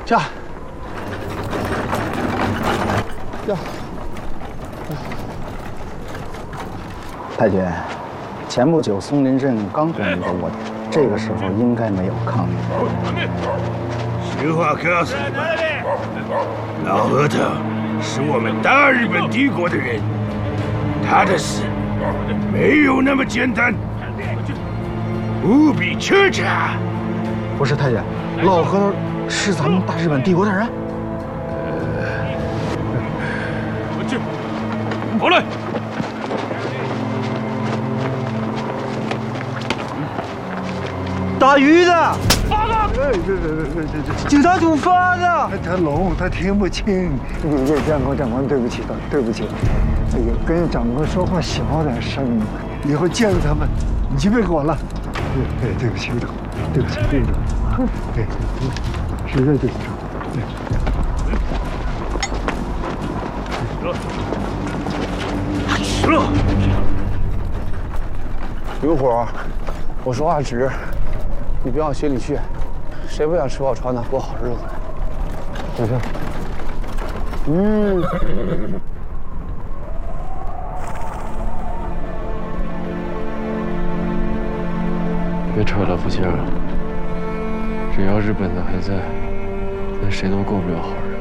驾！驾！太君，前不久松林镇刚攻一个窝点，这个时候应该没有抗议。 实话告诉你吧，老核桃是我们大日本帝国的人，他的事没有那么简单，务必彻查。 不是太监，老核桃是咱们大日本帝国的人。 过来。 打鱼的， 发了！ 警察局发的。 他聋，他听不清。长官，对不起，对不起。这个跟长官说话小点声，以后见他们你就别管了。对不起，对不起，对，实在对不起。 吃了。 刘火，我说话直，你别往心里去。谁不想吃饱穿暖过好日子？ 不是。 别扯了，福清。只要日本子还在，咱谁都过不了好日子。